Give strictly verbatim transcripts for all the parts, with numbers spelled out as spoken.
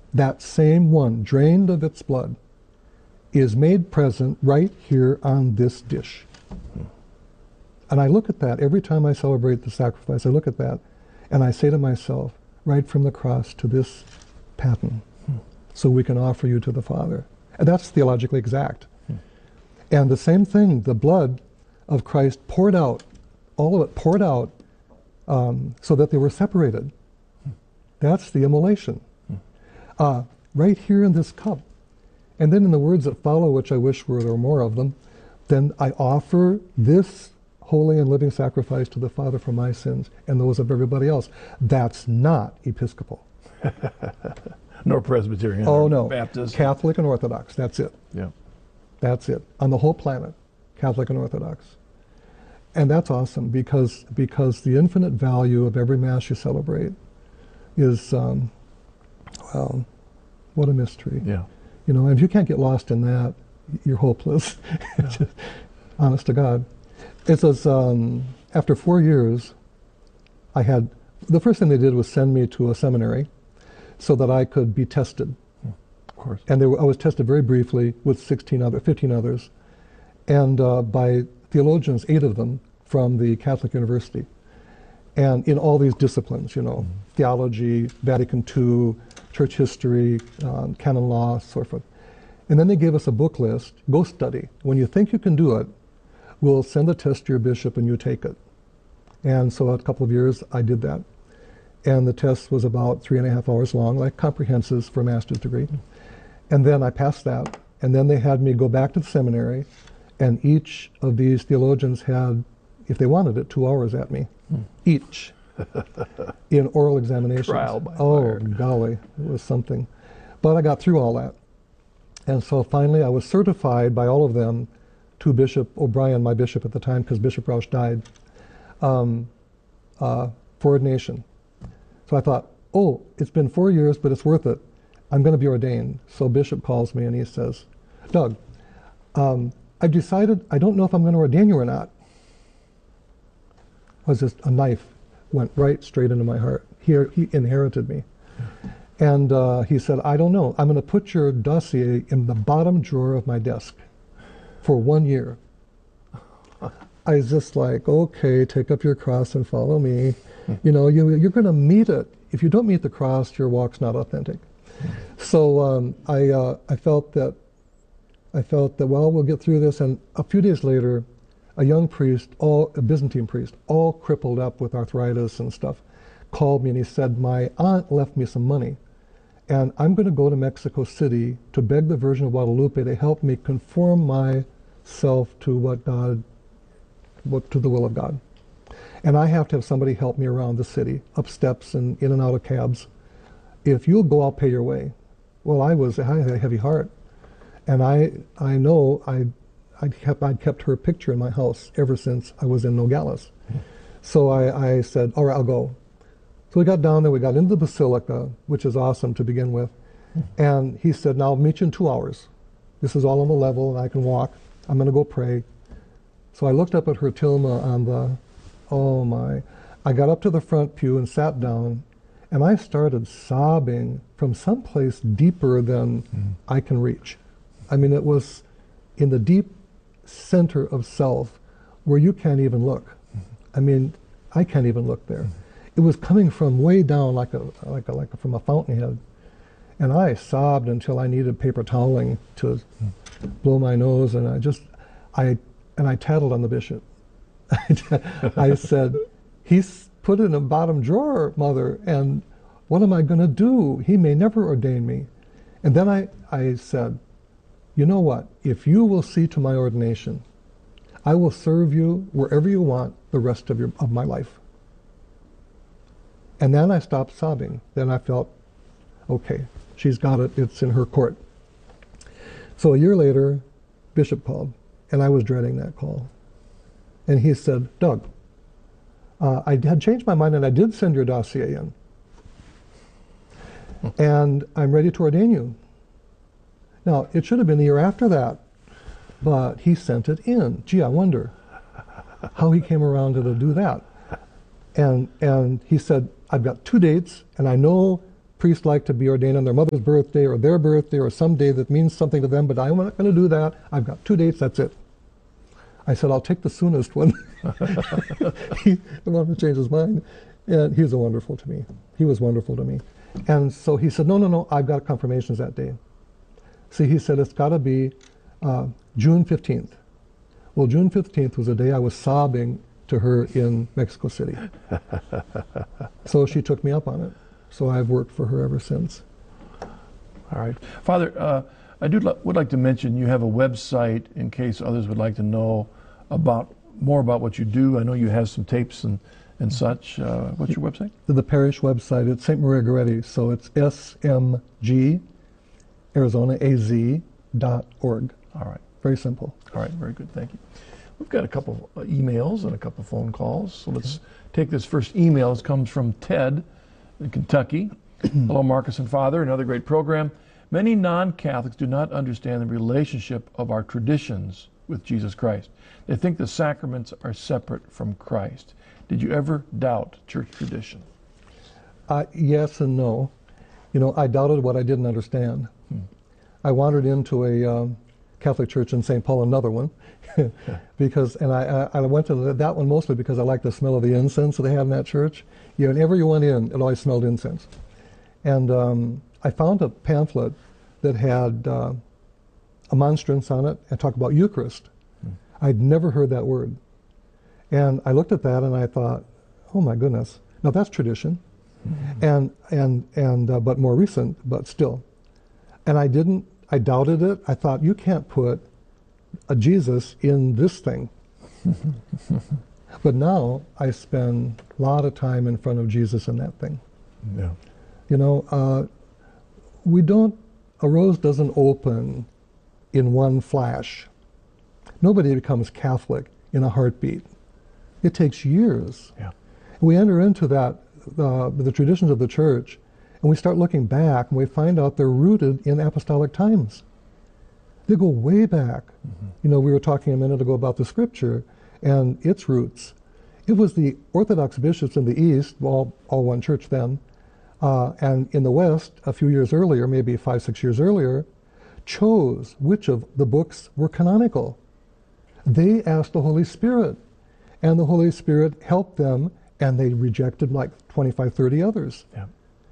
that same one, drained of its blood, is made present right here on this dish. And I look at that every time I celebrate the sacrifice. I look at that and I say to myself, right from the cross to this paten, hmm. so we can offer you to the Father. And that's theologically exact. Hmm. And the same thing, the blood of Christ poured out, all of it poured out um, so that they were separated. Hmm. That's the immolation. Hmm. Uh, right here in this cup. And then in the words that follow, which I wish were there were more of them, then I offer this holy and living sacrifice to the Father for my sins and those of everybody else. That's not Episcopal. Nor Presbyterian. Oh, or no. Baptist. Catholic and Orthodox. That's it. Yeah. That's it. On the whole planet, Catholic and Orthodox. And that's awesome because because the infinite value of every Mass you celebrate is, um, well, what a mystery. Yeah. You know, and if you can't get lost in that, you're hopeless. Yeah. Just, honest to God. It says, um, after four years, I had, the first thing they did was send me to a seminary so that I could be tested. Of course. And they were, I was tested very briefly with sixteen other, fifteen others, and uh, by theologians, eight of them from the Catholic University, and in all these disciplines, you know, mm-hmm. theology, Vatican Two, church history, um, canon law, so forth. And then they gave us a book list, go study. When you think you can do it, we'll send the test to your bishop and you take it. And so a couple of years I did that. And the test was about three and a half hours long, like comprehensives for a master's degree. And then I passed that. And then they had me go back to the seminary, and each of these theologians had, if they wanted it, two hours at me, hmm. each, in oral examinations. Trial by oh, fire. golly, it was something. But I got through all that. And so finally I was certified by all of them to Bishop O'Brien, my bishop at the time, because Bishop Rausch died, um, uh, for ordination. So I thought, oh, it's been four years, but it's worth it. I'm going to be ordained. So Bishop calls me and he says, Doug, um, I've decided, I don't know if I'm going to ordain you or not. It was just a knife went right straight into my heart. He, he inherited me. And uh, he said, I don't know. I'm going to put your dossier in the bottom drawer of my desk for one year. I was just like, okay, take up your cross and follow me. You know, you, you're going to meet it. If you don't meet the cross, your walk's not authentic. So um, I, uh, I felt that, I felt that, well, we'll get through this. And a few days later, a young priest, all a Byzantine priest, all crippled up with arthritis and stuff, called me and he said, my aunt left me some money. And I'm going to go to Mexico City to beg the Virgin of Guadalupe to help me conform myself to what God, what, to the will of God. And I have to have somebody help me around the city, up steps and in and out of cabs. If you'll go, I'll pay your way. Well, I was, I had a heavy heart. And I, I know I, I kept, I'd kept her picture in my house ever since I was in Nogales. So I, I said, all right, I'll go. So we got down there, we got into the basilica, which is awesome to begin with. And he said, now I'll meet you in two hours. This is all on the level and I can walk. I'm going to go pray. So I looked up at her tilma on the, oh my. I got up to the front pew and sat down and I started sobbing from someplace deeper than mm. I can reach. I mean, it was in the deep center of self where you can't even look. Mm. I mean, I can't even look there. Mm. It was coming from way down like a, like a, like a, from a fountainhead. And I sobbed until I needed paper toweling to blow my nose. And I just, I, and I tattled on the bishop. I said, he's put it in a bottom drawer, Mother, and what am I going to do? He may never ordain me. And then I, I said, you know what? If you will see to my ordination, I will serve you wherever you want the rest of your of my life. And then I stopped sobbing. Then I felt, okay, she's got it. It's in her court. So a year later, Bishop called, and I was dreading that call. And he said, Doug, uh, I had changed my mind, and I did send your dossier in. And I'm ready to ordain you. Now, it should have been the year after that, but he sent it in. Gee, I wonder how he came around to do that. And, and he said, I've got two dates, and I know priests like to be ordained on their mother's birthday or their birthday or some day that means something to them, but I'm not going to do that. I've got two dates, that's it. I said, I'll take the soonest one. He wanted to change his mind. And he was wonderful to me. He was wonderful to me. And so he said, no, no, no, I've got confirmations that day. See, he said, it's got to be uh, June fifteenth. Well, June fifteenth was a day I was sobbing to her in Mexico City. So she took me up on it. So I've worked for her ever since. All right. Father, uh, I do li- would like to mention you have a website in case others would like to know about more about what you do. I know you have some tapes and, and such. Uh, what's your website? The parish website, it's Saint Maria Goretti, so it's S M G Arizona A Z dot org. All right. Very simple. All right, very good, thank you. We've got a couple of emails and a couple of phone calls, so let's take this first email. It comes from Ted in Kentucky. Hello, Marcus and Father, another great program. Many non-Catholics do not understand the relationship of our traditions with Jesus Christ. They think the sacraments are separate from Christ. Did you ever doubt church tradition? Uh, yes and no. You know, I doubted what I didn't understand. Hmm. I wandered into a um, Catholic church in Saint Paul, another one, because, and I, I went to that one mostly because I liked the smell of the incense that they had in that church. You know, whenever you went in, it always smelled incense. And um, I found a pamphlet that had uh, a monstrance on it and talked about Eucharist. Hmm. I'd never heard that word. And I looked at that and I thought, oh my goodness, now that's tradition. Mm-hmm. And, and, and, uh, but more recent, but still. And I didn't, I doubted it. I thought, you can't put a Jesus in this thing. But now I spend a lot of time in front of Jesus in that thing. Yeah. You know, uh, we don't, a rose doesn't open in one flash. Nobody becomes Catholic in a heartbeat. It takes years. Yeah. We enter into that, uh, the traditions of the church, and we start looking back, and we find out they're rooted in apostolic times. They go way back. Mm-hmm. You know, we were talking a minute ago about the scripture and its roots. It was the Orthodox bishops in the East, all, all one church then, uh, and in the West, a few years earlier, maybe five, six years earlier, chose which of the books were canonical. They asked the Holy Spirit, and the Holy Spirit helped them, and they rejected like twenty-five, thirty others. Yeah.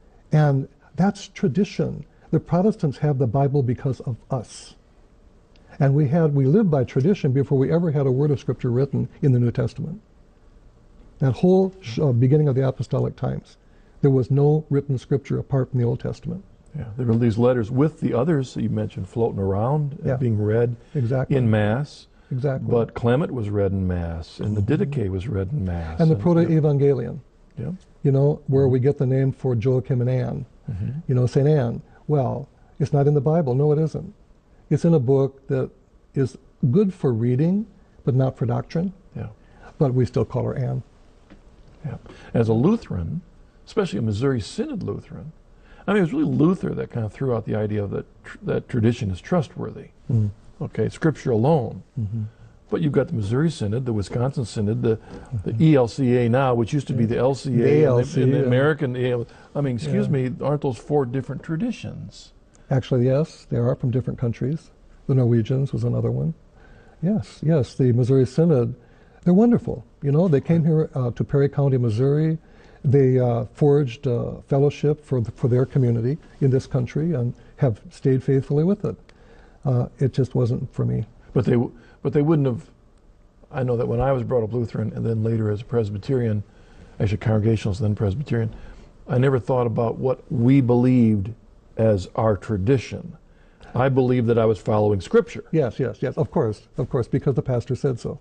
And that's tradition. The Protestants have the Bible because of us. And we had we lived by tradition before we ever had a word of Scripture written in the New Testament. That whole sh- uh, beginning of the apostolic times, there was no written Scripture apart from the Old Testament. Yeah, there were these letters with the others that you mentioned floating around, Yeah. being read Exactly. in Mass. Exactly. But Clement was read in Mass, and the Didache was read in Mass. And the yeah. Proto-Evangelion, Yeah. you know, where we get the name for Joachim and Anne. Mm-hmm. You know, Saint Anne. Well, it's not in the Bible. No, it isn't. It's in a book that is good for reading, but not for doctrine. Yeah. But we still call her Anne. Yeah. As a Lutheran, especially a Missouri Synod Lutheran, I mean, it was really Luther that kind of threw out the idea that tr- that tradition is trustworthy. Mm. Okay, Scripture alone. Mm-hmm. But you've got the Missouri Synod, the Wisconsin Synod, the, the E L C A now, which used to be the L C A, The and A L C, the, and the yeah. American A L. I mean, excuse Yeah. me, aren't those four different traditions? Actually, yes, they are from different countries. The Norwegians was another one. Yes, yes, the Missouri Synod, they're wonderful. You know, they came here uh, to Perry County, Missouri. They uh, forged uh, fellowship for the, for their community in this country and have stayed faithfully with it. Uh, it just wasn't for me. But they, w- but they wouldn't have. I know that when I was brought up Lutheran and then later as a Presbyterian, actually Congregationalist, then Presbyterian, I never thought about what we believed as our tradition. I believed that I was following Scripture. Yes, yes, yes, of course, of course, because the pastor said so.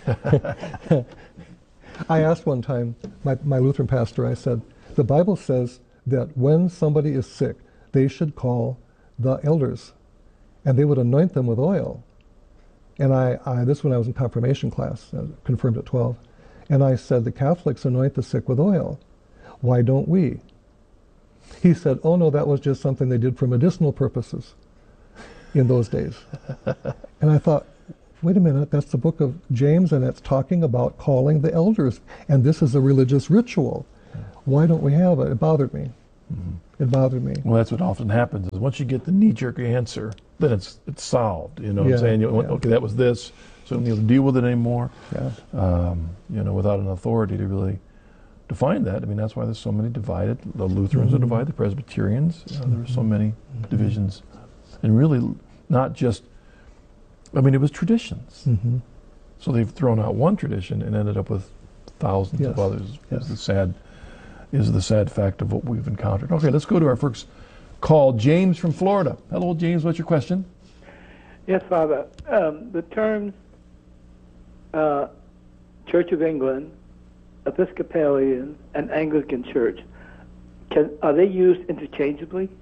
I asked one time my, my Lutheran pastor, I said, the Bible says that when somebody is sick, they should call the elders, and they would anoint them with oil. And I, I this when I was in confirmation class, uh, confirmed at twelve, and I said, the Catholics anoint the sick with oil. Why don't we? He said, oh no, that was just something they did for medicinal purposes in those days. And I thought, wait a minute, that's the book of James, and it's talking about calling the elders, and this is a religious ritual. Why don't we have it? It bothered me. Mm-hmm. It bothered me. Well, that's what often happens is once you get the knee-jerk answer, then it's it's solved. You know what Yeah, I'm saying? You, yeah. Okay, that was this, so you don't need to deal with it anymore. Yeah. Um, you know, without an authority to really define that. I mean, that's why there's so many divided. The Lutherans Mm-hmm. are divided, the Presbyterians. You know, there are so many divisions, and really not just. I mean, it was traditions. Mm-hmm. So they've thrown out one tradition and ended up with thousands Yes. of others. Yes. Is the sad, is the sad fact of what we've encountered. Okay, let's go to our first call. James from Florida. Hello, James. What's your question? Yes, Father. Um, the terms uh, Church of England, Episcopalian, and Anglican Church, can, are they used interchangeably?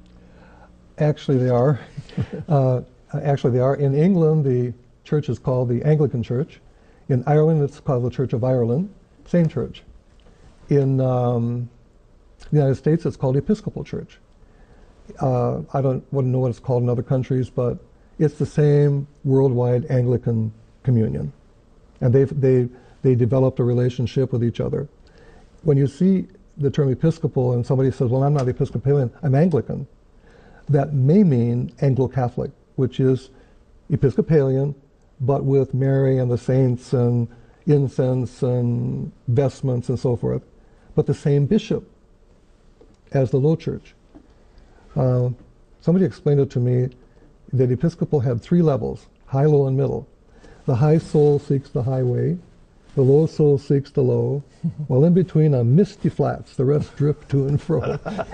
Actually, they are. uh, actually, they are. In England, the church is called the Anglican Church. In Ireland, it's called the Church of Ireland. Same church. In um, the United States, it's called the Episcopal Church. Uh, I don't wouldn't know what it's called in other countries, but it's the same worldwide Anglican communion, and they they they developed a relationship with each other. When you see the term Episcopal and somebody says, "Well, I'm not Episcopalian, I'm Anglican," that may mean Anglo-Catholic, which is Episcopalian, but with Mary and the saints and incense and vestments and so forth, but the same bishop as the Low Church. Uh, somebody explained it to me that Episcopal had three levels, high, low, and middle. The high soul seeks the highway, the low soul seeks the low, while in between are misty flats, the rest drift to and fro.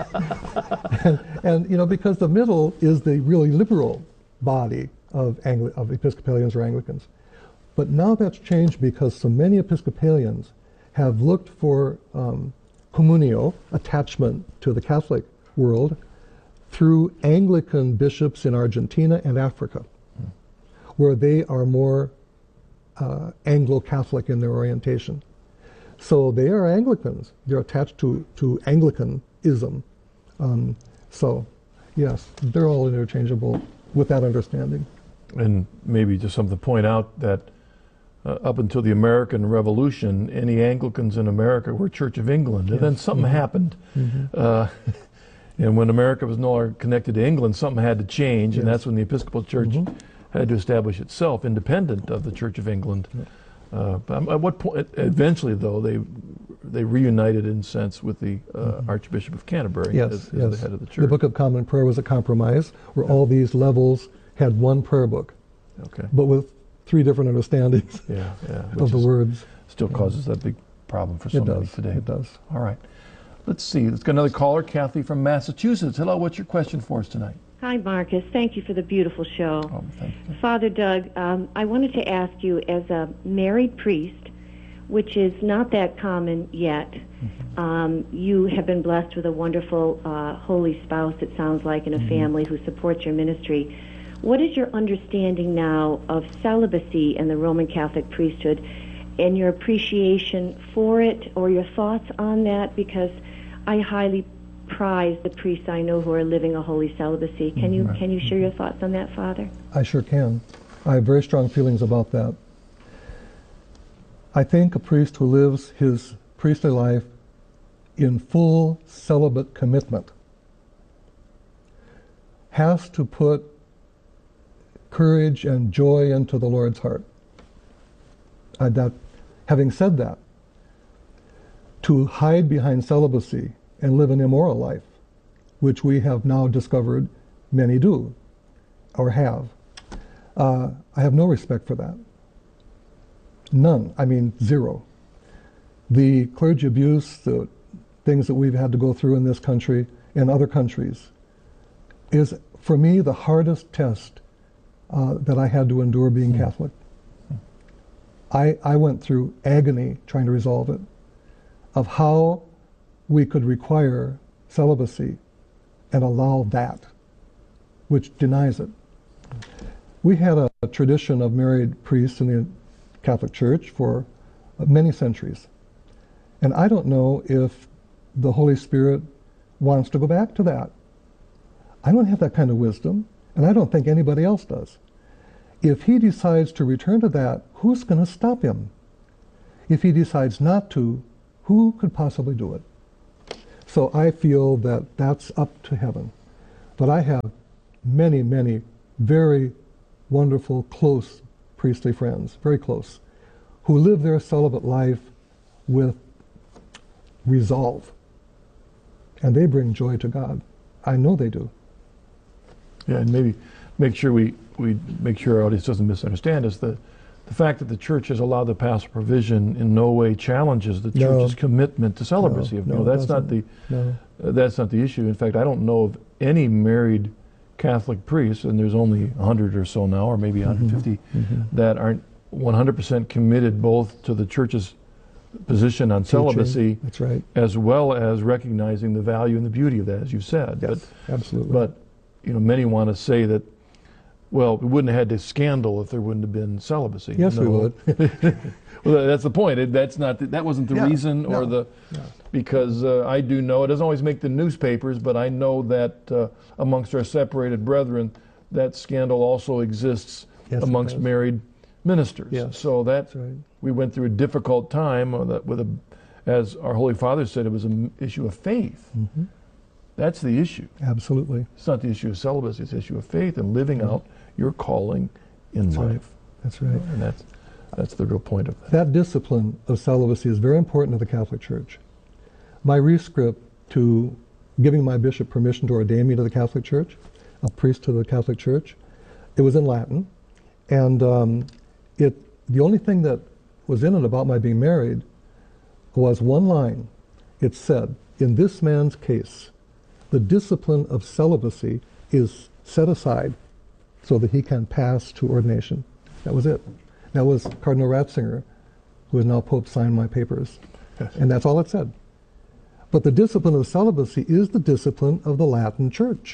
and, and, you know, because the middle is the really liberal body of, Angli- of Episcopalians or Anglicans. But now that's changed because so many Episcopalians have looked for um, communio, attachment to the Catholic world, through Anglican bishops in Argentina and Africa, mm. where they are more uh, Anglo-Catholic in their orientation. So they are Anglicans. They're attached to, to Anglicanism. Um, so, yes, they're all interchangeable with that understanding. And maybe just something to point out that uh, up until the American Revolution, any Anglicans in America were Church of England. And Yes. then something Mm-hmm. happened. Mm-hmm. Uh, and when America was no longer connected to England, something had to change. Yes. And that's when the Episcopal Church Mm-hmm. had to establish itself independent of the Church of England. Yeah. Uh, but at what point, eventually though, they they reunited in a sense with the uh, Mm-hmm. Archbishop of Canterbury Yes, as, as yes. the head of the church. The Book of Common Prayer was a compromise where all these levels had one prayer book, Okay. but with three different understandings Yeah, yeah. Which of the is- words. still causes that big problem for so It many does. today. It does. All right. Let's see. Let's get another caller, Kathy from Massachusetts. Hello, what's your question for us tonight? Hi, Marcus. Thank you for the beautiful show. Oh, thank you. Father Doug, um, I wanted to ask you, as a married priest, which is not that common yet, Mm-hmm. um, you have been blessed with a wonderful, uh, holy spouse, it sounds like, and a Mm-hmm. family who supports your ministry. What is your understanding now of celibacy in the Roman Catholic priesthood and your appreciation for it, or your thoughts on that? Because I highly prize the priests I know who are living a holy celibacy. Can you Right. can you share your thoughts on that, Father? I sure can. I have very strong feelings about that. I think a priest who lives his priestly life in full celibate commitment has to put courage and joy into the Lord's heart. Uh, that, having said that, to hide behind celibacy and live an immoral life, which we have now discovered many do or have, uh, I have no respect for that. None. I mean, zero. The clergy abuse, the things that we've had to go through in this country and other countries, is, for me, the hardest test uh, that I had to endure being Mm. Catholic. I, I went through agony trying to resolve it, of how we could require celibacy and allow that, which denies it. We had a, a tradition of married priests in the Catholic Church for many centuries. And I don't know if the Holy Spirit wants to go back to that. I don't have that kind of wisdom, and I don't think anybody else does. If he decides to return to that, who's going to stop him? If he decides not to, who could possibly do it? So I feel that that's up to heaven. But I have many, many very wonderful, close priestly friends, very close, who live their celibate life with resolve. And they bring joy to God. I know they do. Yeah, and maybe make sure we, we make sure our audience doesn't misunderstand us. The, the fact that the church has allowed the pastoral provision in no way challenges the No. church's commitment to celibacy. No, You know, no, it that's not the doesn't. No. uh, that's not the issue. In fact, I don't know of any married Catholic priests, and there's only one hundred or so now, or maybe one hundred fifty, Mm-hmm. that aren't one hundred percent committed both to the church's position on celibacy, That's right. as well as recognizing the value and the beauty of that, as you've said. Yes, absolutely. But, but you know, many want to say that, well, we wouldn't have had this scandal if there wouldn't have been celibacy. yes, we No. would. Well, that's the point. It, that's not. The, that wasn't the Yeah, reason, or no, the no. because uh, I do know it doesn't always make the newspapers, but I know that uh, amongst our separated brethren, that scandal also exists Yes, it amongst does. married ministers. Yes, so that That's right. we went through a difficult time uh, that with a, as our Holy Father said, it was an issue of faith. Mm-hmm. That's the issue. Absolutely. It's not the issue of celibacy. It's the issue of faith and living out your calling in That's right. life. That's right. And that's that's the real point of that. That discipline of celibacy is very important to the Catholic Church. My rescript to giving my bishop permission to ordain me to the Catholic Church, a priest to the Catholic Church, it was in Latin, and um, it the only thing that was in it about my being married was one line. It said, "In this man's case, the discipline of celibacy is set aside so that he can pass to ordination." That was it. That was Cardinal Ratzinger, who is now Pope, signed my papers. Yes. And that's all it said. But the discipline of celibacy is the discipline of the Latin Church.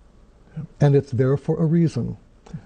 And it's there for a reason.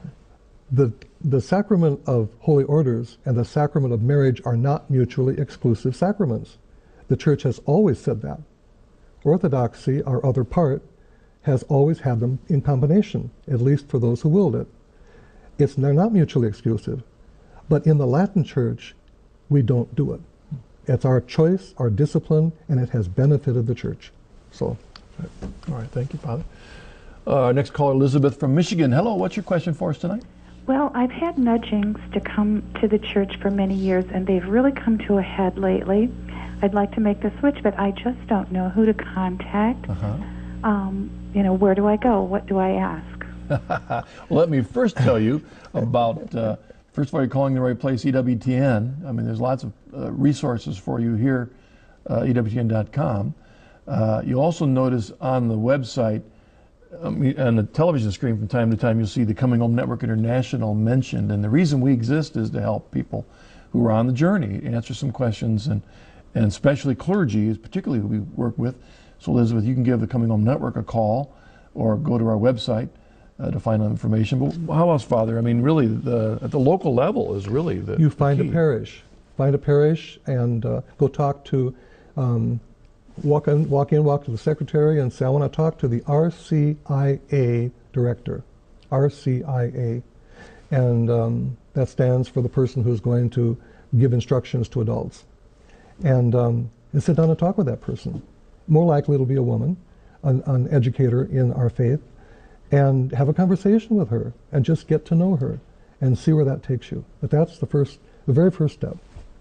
The, the sacrament of holy orders and the sacrament of marriage are not mutually exclusive sacraments. The Church has always said that. Orthodoxy, our other part, has always had them in combination, at least for those who willed it. It's, they're not mutually exclusive. But in the Latin Church, we don't do it. It's our choice, our discipline, and it has benefited the Church. So, All right, thank you, Father. Uh, our next caller, Elizabeth from Michigan. Hello, what's your question for us tonight? Well, I've had nudgings to come to the church for many years, and they've really come to a head lately. I'd like to make the switch, but I just don't know who to contact. Uh-huh. Um, you know, where do I go? What do I ask? Well, let me first tell you about, uh, first of all, you're calling the right place, E W T N. I mean, there's lots of uh, resources for you here, uh, E W T N dot com. Uh, you also notice on the website, um, on the television screen from time to time, you'll see the Coming Home Network International mentioned. And the reason we exist is to help people who are on the journey, answer some questions, and, and especially clergy, is particularly who we work with. So, Elizabeth, you can give the Coming Home Network a call or go to our website uh, to find out information. But how else, Father? I mean, really, the, at the local level is really the you the find key. a parish. Find a parish and uh, go talk to, um, walk in, walk in, walk to the secretary and say, I want to talk to the R C I A director, R C I A. And um, that stands for the person who's going to give instructions to adults. And, um, and sit down and talk with that person. More likely it'll be a woman, an, an educator in our faith, and have a conversation with her and just get to know her and see where that takes you. But that's the first, the very first step.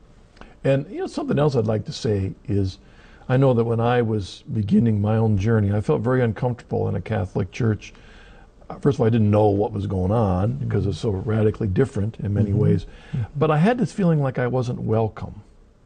And you know, something else I'd like to say is, I know that when I was beginning my own journey, I felt very uncomfortable in a Catholic church. Uh, First of all, I didn't know what was going on because it's so radically different in many ways. But I had this feeling like I wasn't welcome,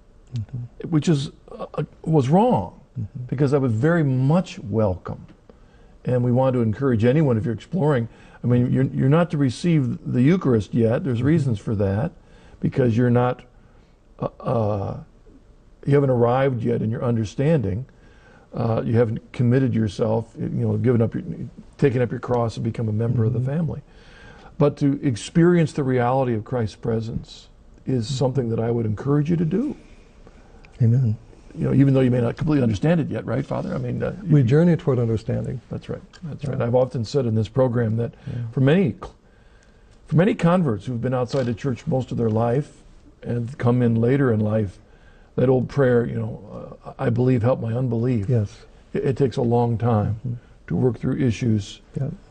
which is uh, was wrong, because I was very much welcome. And we want to encourage anyone, if you're exploring, I mean, you're, you're not to receive the Eucharist yet. There's reasons for that, because you're not, uh, uh, you haven't arrived yet in your understanding. Uh, you haven't committed yourself, you know, given up your, taken up your cross and become a member of the family. But to experience the reality of Christ's presence is something that I would encourage you to do. Amen. You know, even though you may not completely understand it yet, right, Father? I mean, uh, We journey toward understanding. that's right. That's right. I've often said in this program that for many, for many converts who've been outside the church most of their life and come in later in life, that old prayer, you know, uh, I believe, help my unbelief, Yes. it, it takes a long time Mhm. to work through issues Yeah.